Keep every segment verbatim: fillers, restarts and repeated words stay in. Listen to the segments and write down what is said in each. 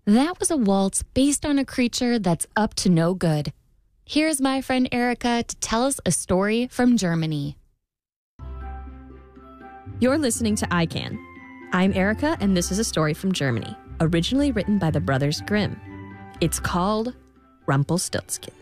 That was a waltz based on a creature that's up to no good. Here's my friend Erica to tell us a story from Germany. You're listening to I Can. I'm Erica, and this is a story from Germany, originally written by the Brothers Grimm. It's called Rumpelstiltskin.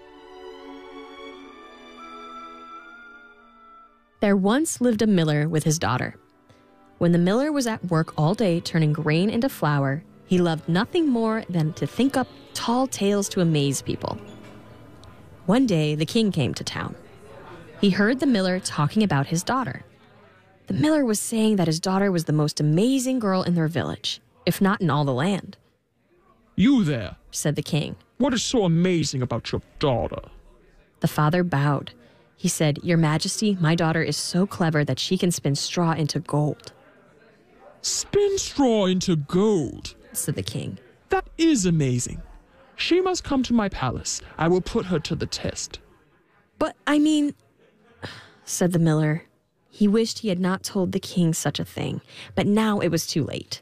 There once lived a miller with his daughter. When the miller was at work all day turning grain into flour, he loved nothing more than to think up tall tales to amaze people. One day, the king came to town. He heard the miller talking about his daughter. The miller was saying that his daughter was the most amazing girl in their village, if not in all the land. "You there," said the king. "What is so amazing about your daughter?" The father bowed. He said, "Your Majesty, my daughter is so clever that she can spin straw into gold." "Spin straw into gold," said the king. "That is amazing. She must come to my palace. I will put her to the test." "But I mean," said the miller. He wished he had not told the king such a thing, but now it was too late.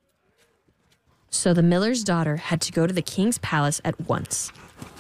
So the miller's daughter had to go to the king's palace at once.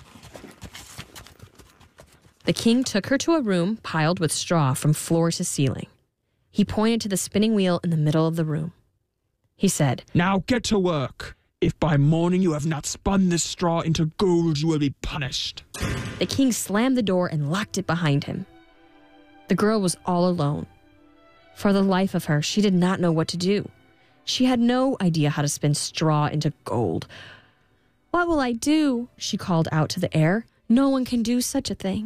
The king took her to a room piled with straw from floor to ceiling. He pointed to the spinning wheel in the middle of the room. He said, "Now get to work. If by morning you have not spun this straw into gold, you will be punished." The king slammed the door and locked it behind him. The girl was all alone. For the life of her, she did not know what to do. She had no idea how to spin straw into gold. "What will I do?" she called out to the air. "No one can do such a thing."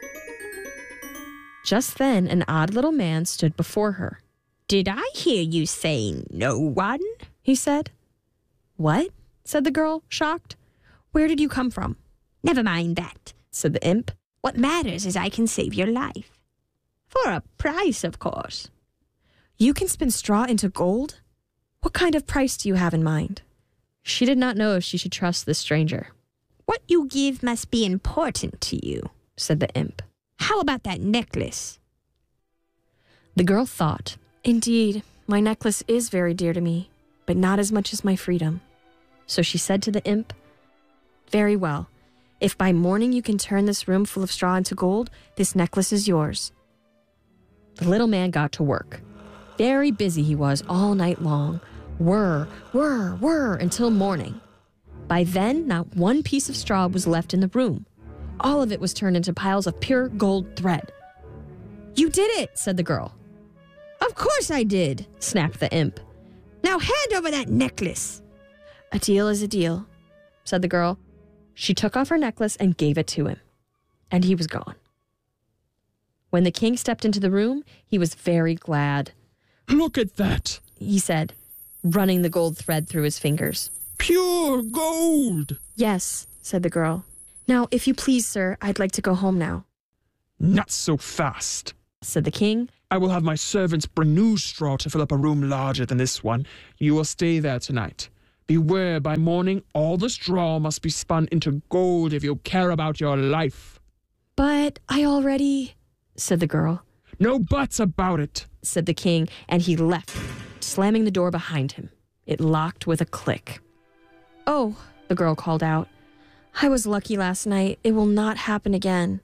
Just then, an odd little man stood before her. "Did I hear you say no one?" he said. "What?" said the girl, shocked. "Where did you come from?" "Never mind that," said the imp. "What matters is I can save your life. For a price, of course." "You can spin straw into gold? What kind of price do you have in mind?" She did not know if she should trust this stranger. "What you give must be important to you," said the imp. "How about that necklace?" The girl thought, "Indeed, my necklace is very dear to me, but not as much as my freedom." So she said to the imp, "Very well. If by morning you can turn this room full of straw into gold, this necklace is yours." The little man got to work. Very busy he was all night long. Whir, whir, whir until morning. By then, not one piece of straw was left in the room. All of it was turned into piles of pure gold thread. "You did it," said the girl. "Of course I did," snapped the imp. "Now hand over that necklace." "A deal is a deal," said the girl. She took off her necklace and gave it to him. And he was gone. When the king stepped into the room, he was very glad. "Look at that," he said, running the gold thread through his fingers. "Pure gold." "Yes," said the girl. "Now, if you please, sir, I'd like to go home now." "Not so fast," said the king. "I will have my servants bring new straw to fill up a room larger than this one. You will stay there tonight. Beware, by morning, all the straw must be spun into gold if you care about your life." "But I already," said the girl. "No buts about it," said the king, and he left, slamming the door behind him. It locked with a click. "Oh," the girl called out. "I was lucky last night. It will not happen again."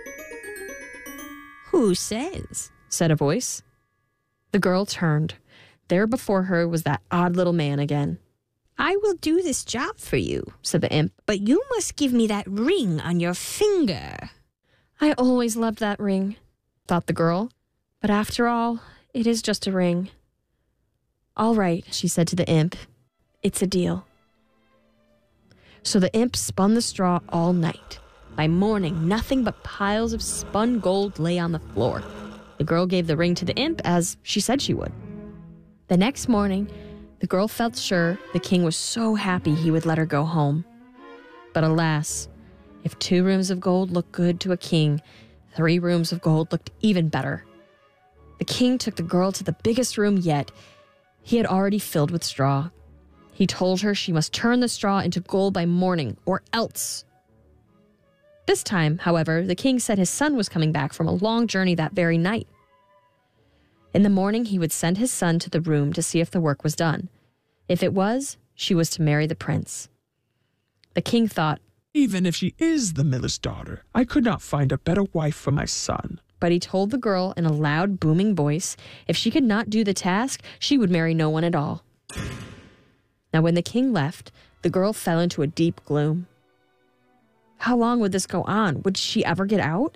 "Who says?" said a voice. The girl turned. There before her was that odd little man again. "I will do this job for you," said the imp, "but you must give me that ring on your finger." "I always loved that ring," thought the girl. "But after all, it is just a ring." "All right," she said to the imp. "It's a deal." So the imp spun the straw all night. By morning, nothing but piles of spun gold lay on the floor. The girl gave the ring to the imp as she said she would. The next morning, the girl felt sure the king was so happy he would let her go home. But alas, if two rooms of gold looked good to a king, three rooms of gold looked even better. The king took the girl to the biggest room yet. He had already filled with straw. He told her she must turn the straw into gold by morning, or else. This time, however, the king said his son was coming back from a long journey that very night. In the morning, he would send his son to the room to see if the work was done. If it was, she was to marry the prince. The king thought, Even if she is the miller's daughter, I could not find a better wife for my son. but he told the girl in a loud, booming voice if she could not do the task, she would marry no one at all. Now, when the king left, the girl fell into a deep gloom. How long would this go on? Would she ever get out?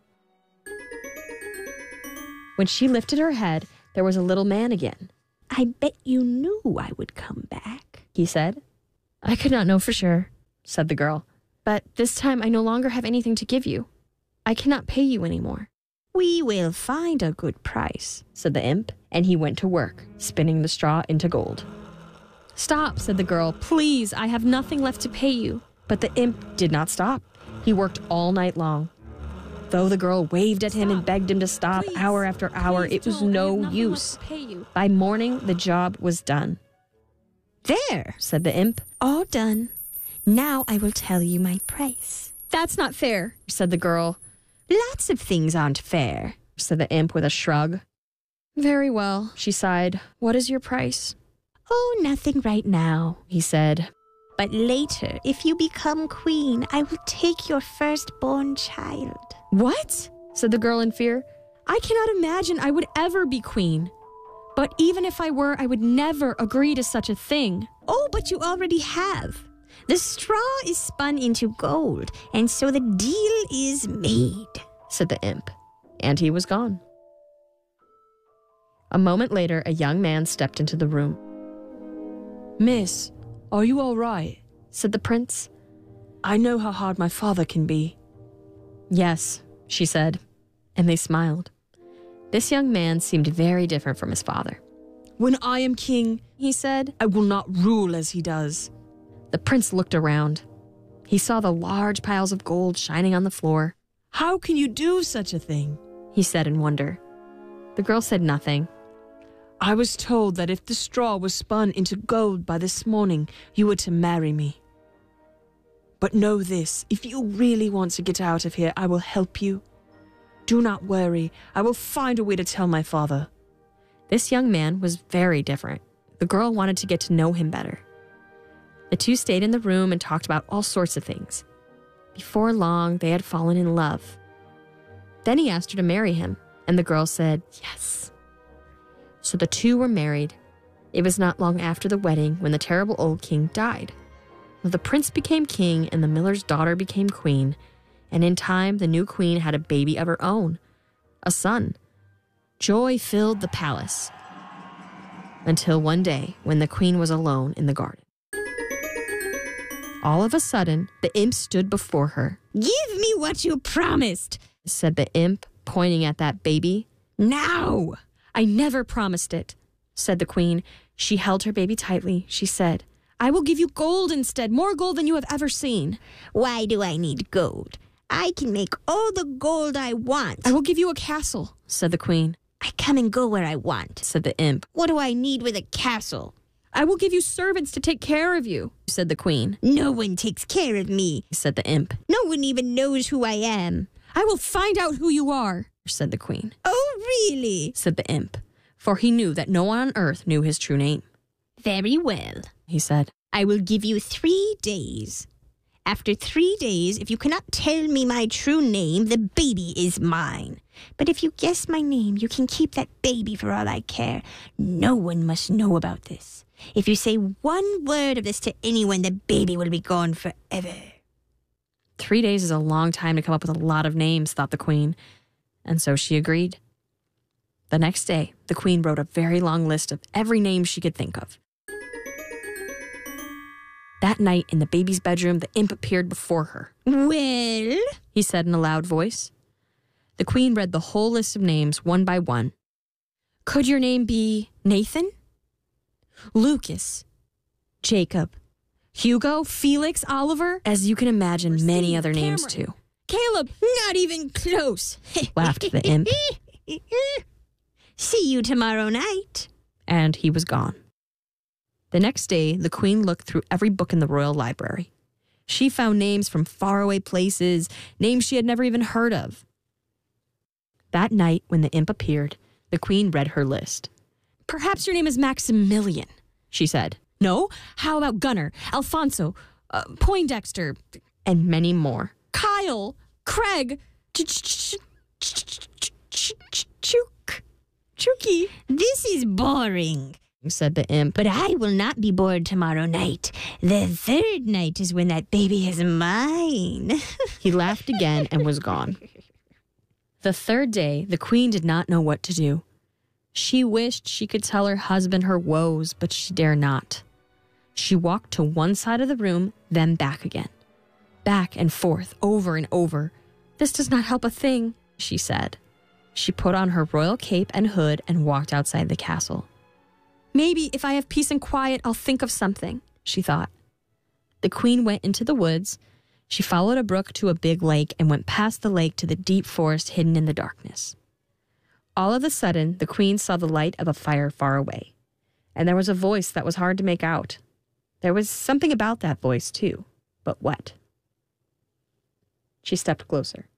When she lifted her head, there was a little man again. I bet you knew I would come back. He said. I could not know for sure, said the girl. But this time I no longer have anything to give you. I cannot pay you anymore. We will find a good price, said the imp, and he went to work, spinning the straw into gold. Stop, said the girl. Please, I have nothing left to pay you. But the imp did not stop. He worked all night long. Though the girl waved at him and begged him to stop Please, hour after hour, it was no use. By morning, the job was done. There, Said the imp. all done. Now I will tell you my price. That's not fair, said the girl. Lots of things aren't fair. Said the imp with a shrug. Very well, she sighed. What is your price? Oh, nothing right now. He said. But later, if you become queen, I will take your firstborn child. What? Said the girl in fear. I cannot imagine I would ever be queen. But even if I were, I would never agree to such a thing. Oh, but you already have. The straw is spun into gold, and so the deal is made, said the imp, and he was gone. A moment later, a young man stepped into the room. Miss, are you all right? Said the prince. I know how hard my father can be. Yes, she said, and they smiled. This young man seemed very different from his father. When I am king, He said. I will not rule as he does. The prince looked around. He saw the large piles of gold shining on the floor. How can you do such a thing? He said in wonder. The girl said nothing. I was told that if the straw was spun into gold by this morning, you were to marry me. But know this, if you really want to get out of here, I will help you. Do not worry, I will find a way to tell my father. This young man was very different. The girl wanted to get to know him better. The two stayed in the room and talked about all sorts of things. Before long, they had fallen in love. Then he asked her to marry him, and the girl said yes. So the two were married. It was not long after the wedding when the terrible old king died. The prince became king and the miller's daughter became queen, and in time the new queen had a baby of her own, a son. Joy filled the palace. Until one day when the queen was alone in the garden. All of a sudden, the imp stood before her. Give me what you promised. Said the imp, pointing at that baby. Now. I never promised it, said the queen. She held her baby tightly. She said, I will give you gold instead, more gold than you have ever seen. Why do I need gold? I can make all the gold I want. I will give you a castle, said the queen. I come and go where I want. Said the imp. What do I need with a castle? I will give you servants to take care of you, said the queen. No one takes care of me, said the imp. No one even knows who I am. I will find out who you are, said the queen. Oh, really? Said the imp, for he knew that no one on earth knew his true name. Very well, he said. I will give you three days. After three days, if you cannot tell me my true name, the baby is mine. But if you guess my name, you can keep that baby for all I care. No one must know about this. If you say one word of this to anyone, the baby will be gone forever. Three days is a long time to come up with a lot of names, thought the queen, and so she agreed. The next day, the queen wrote a very long list of every name she could think of. That night, in the baby's bedroom, the imp appeared before her. Well, he said in a loud voice. The queen read the whole list of names one by one. Could your name be Nathan? Lucas? Jacob? Hugo? Felix? Oliver? As you can imagine, many other names too. Caleb, not even close, laughed the imp. See you tomorrow night. And he was gone. The next day, the queen looked through every book in the royal library. She found names from faraway places, names she had never even heard of. That night, when the imp appeared, the queen read her list. Perhaps your name is Maximilian, she said. No, how about Gunner, Alfonso, uh, Poindexter, and many more. Kyle, Craig, Chook, Chooky. This is boring, said the imp. but I will not be bored tomorrow night. The third night is when that baby is mine. He laughed again and was gone. The third day, the queen did not know what to do. She wished she could tell her husband her woes, but she dare not. She walked to one side of the room, then back again. Back and forth, over and over. This does not help a thing, she said. She put on her royal cape and hood and walked outside the castle. Maybe if I have peace and quiet, I'll think of something, she thought. The queen went into the woods. She followed a brook to a big lake and went past the lake to the deep forest hidden in the darkness. All of a sudden, the queen saw the light of a fire far away, and there was a voice that was hard to make out. There was something about that voice, too, but what? She stepped closer.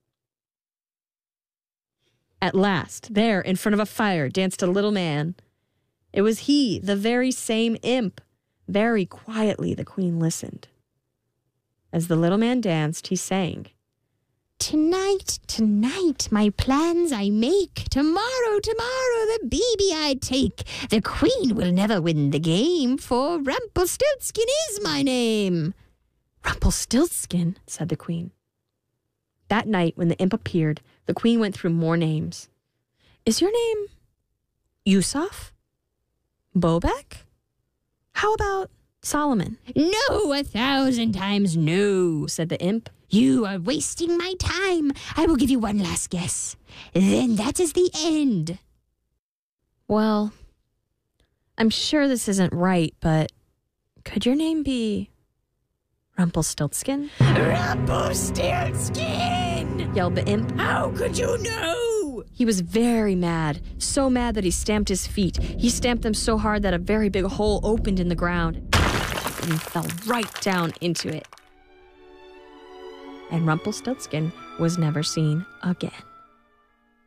At last, there, in front of a fire, danced a little man. It was he, the very same imp. Very quietly, the queen listened. As the little man danced, he sang, Tonight, tonight, my plans I make. Tomorrow, tomorrow, the baby I take. The queen will never win the game, for Rumpelstiltskin is my name. Rumpelstiltskin, said the queen. That night, when the imp appeared, the queen went through more names. Is your name Yusuf? Bobek? How about Solomon? No, a thousand times no, Said the imp. You are wasting my time. I will give you one last guess. Then that is the end. Well, I'm sure this isn't right, but could your name be Rumpelstiltskin? Rumpelstiltskin! Yelled the imp. How could you know? He was very mad, so mad that he stamped his feet. He stamped them so hard that a very big hole opened in the ground, and he fell right down into it. And Rumpelstiltskin was never seen again.